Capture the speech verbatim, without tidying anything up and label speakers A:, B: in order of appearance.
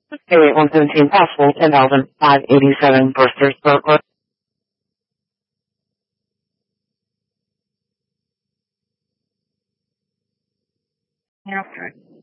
A: Area one seventeen possible ten thousand five eighty-seven Brewster Road. Yeah, okay.